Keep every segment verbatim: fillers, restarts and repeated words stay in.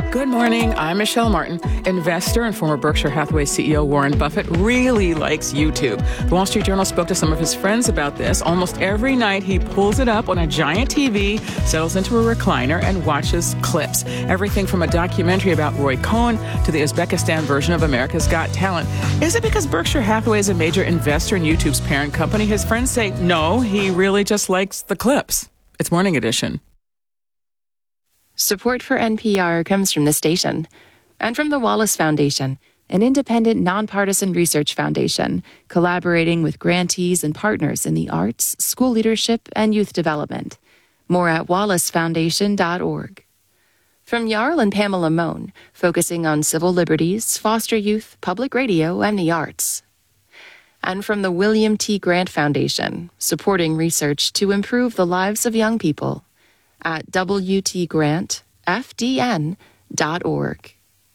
Good morning. I'm Michelle Martin. Investor and former Berkshire Hathaway C E O Warren Buffett really likes YouTube. The Wall Street Journal spoke to some of his friends about this. Almost every night, he pulls it up on a giant T V, settles into a recliner, and watches clips. Everything from a documentary about Roy Cohn to the Uzbekistan version of America's Got Talent. Is it because Berkshire Hathaway is a major investor in YouTube's parent company? His friends say, no, he really just likes the clips. It's Morning Edition. Support for N P R comes from the station and from the Wallace Foundation, an independent, nonpartisan research foundation collaborating with grantees and partners in the arts, school leadership, and youth development. More at wallace foundation dot org. From Jarl and Pamela Mohn, focusing on civil liberties, foster youth, public radio, and the arts. And from the William T. Grant Foundation, supporting research to improve the lives of young people. At w t grant f d n dot org.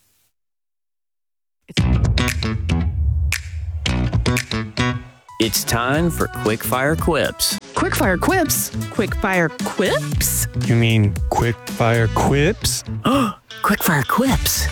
It's time for Quickfire Quips. Quickfire Quips? Quickfire Quips? You mean Quickfire Quips? Quickfire Quips.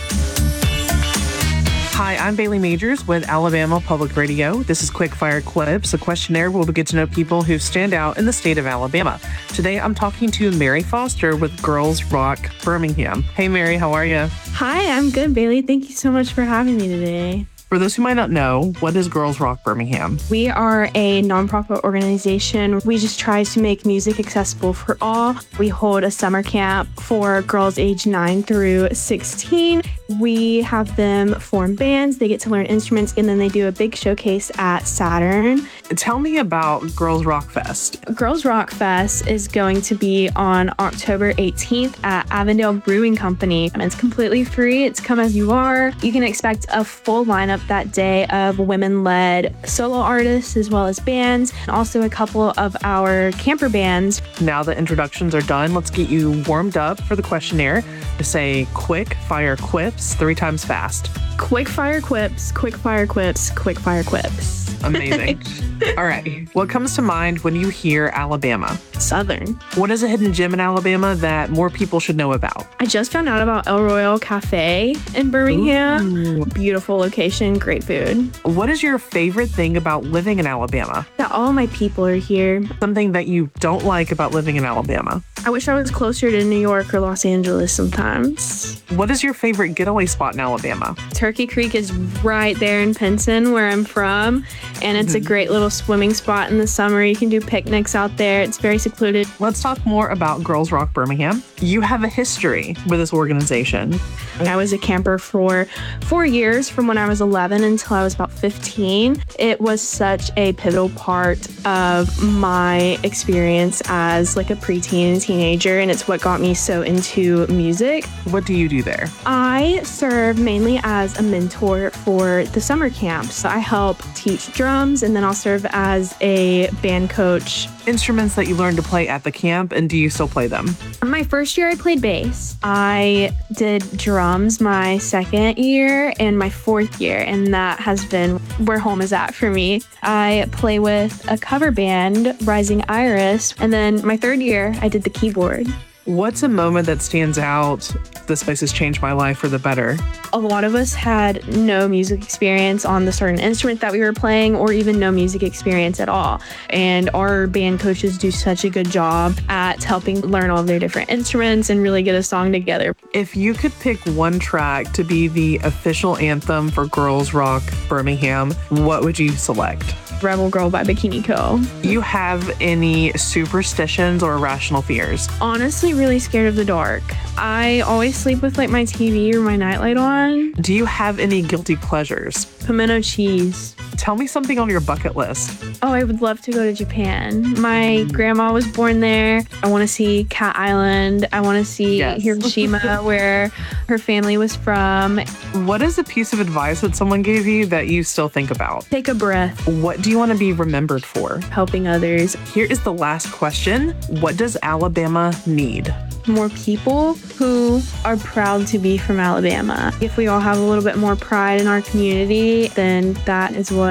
Hi, I'm Bailey Majors with Alabama Public Radio. This is Quickfire Clips, a questionnaire where we'll get to know people who stand out in the state of Alabama. Today, I'm talking to Mary Foster with Girls Rock Birmingham. Hey, Mary, how are you? Hi, I'm good, Bailey. Thank you so much for having me today. For those who might not know, what is Girls Rock Birmingham? We are a nonprofit organization. We just try to make music accessible for all. We hold a summer camp for girls age nine through sixteen. We have them form bands, they get to learn instruments, and then they do a big showcase at Saturn. Tell me about Girls Rock Fest. Girls Rock Fest is going to be on October eighteenth at Avondale Brewing Company. And it's completely free. It's come as you are. You can expect a full lineup that day of women-led solo artists as well as bands, and also a couple of our camper bands. Now that introductions are done, let's get you warmed up for the questionnaire to say quick fire quips three times fast. Quick fire quips, quick fire quips, quick fire quips. Amazing. All right. What comes to mind when you hear Alabama? Southern. What is a hidden gem in Alabama that more people should know about? I just found out about El Royale Cafe in Birmingham. Ooh. Beautiful location, great food. What is your favorite thing about living in Alabama? That all my people are here. Something that you don't like about living in Alabama? I wish I was closer to New York or Los Angeles sometimes. What is your favorite getaway spot in Alabama? Turkey Creek is right there in Pinson, where I'm from, and it's a great little swimming spot in the summer. You can do picnics out there. It's very secluded. Let's talk more about Girls Rock Birmingham. You have a history with this organization. I was a camper for four years, from when I was eleven until I was about fifteen. It was such a pivotal part of my experience as like a preteen and teenager, and it's what got me so into music. What do you do there? I serve mainly as a mentor for the summer camps. I help teach drums, and then I'll serve as a band coach. Instruments that you learned to play at the camp, and do you still play them? My first year I played bass. I did drums my second year and my fourth year, and that has been where home is at for me. I play with a cover band, Rising Iris, and then my third year I did the keyboard. What's a moment that stands out? This place has changed my life for the better. A lot of us had no music experience on the certain instrument that we were playing, or even no music experience at all. And our band coaches do such a good job at helping learn all their different instruments and really get a song together. If you could pick one track to be the official anthem for Girls Rock Birmingham, what would you select? Rebel Girl by Bikini Co. You have any superstitions or irrational fears? Honestly, really scared of the dark. I always sleep with like my T V or my nightlight on. Do you have any guilty pleasures? Pimento cheese. Tell me something on your bucket list. Oh, I would love to go to Japan. My grandma was born there. I want to see Cat Island. I want to see Yes. Hiroshima, where her family was from. What is a piece of advice that someone gave you that you still think about? Take a breath. What do you want to be remembered for? Helping others. Here is the last question. What does Alabama need? More people who are proud to be from Alabama. If we all have a little bit more pride in our community, then that is what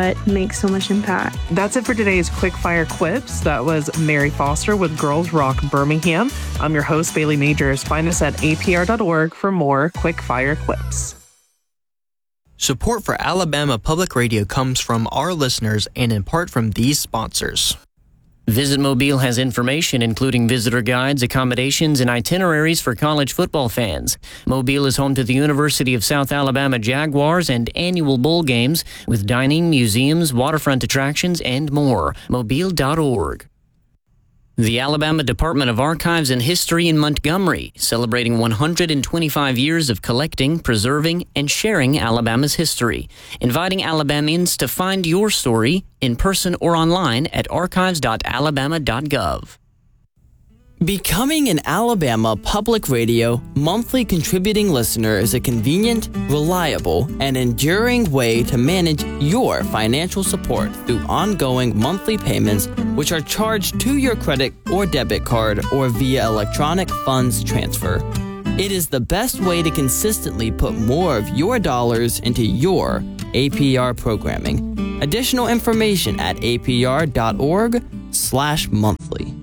but make so much impact. That's it for today's Quickfire Quips. That was Mary Foster with Girls Rock Birmingham. I'm your host, Bailey Majors. Find us at A P R dot org for more Quickfire Quips. Support for Alabama Public Radio comes from our listeners and in part from these sponsors. Visit Mobile has information including visitor guides, accommodations, and itineraries for college football fans. Mobile is home to the University of South Alabama Jaguars and annual bowl games with dining, museums, waterfront attractions, and more. Mobile dot org. The Alabama Department of Archives and History in Montgomery, celebrating one hundred twenty-five years of collecting, preserving, and sharing Alabama's history, inviting Alabamians to find your story in person or online at archives dot alabama dot gov. Becoming an Alabama Public Radio monthly contributing listener is a convenient, reliable, and enduring way to manage your financial support through ongoing monthly payments which are charged to your credit or debit card or via electronic funds transfer. It is the best way to consistently put more of your dollars into your A P R programming. Additional information at A P R dot org slash monthly.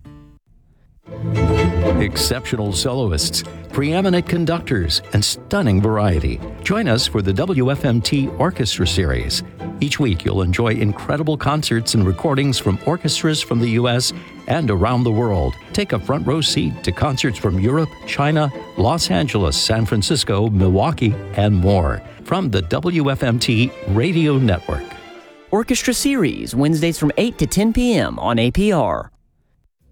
Exceptional soloists, preeminent conductors, and stunning variety. Join us for the W F M T Orchestra Series. Each week, you'll enjoy incredible concerts and recordings from orchestras from the U S and around the world. Take a front row seat to concerts from Europe, China, Los Angeles, San Francisco, Milwaukee, and more. From the W F M T Radio Network. Orchestra Series, Wednesdays from eight to ten p.m. on A P R.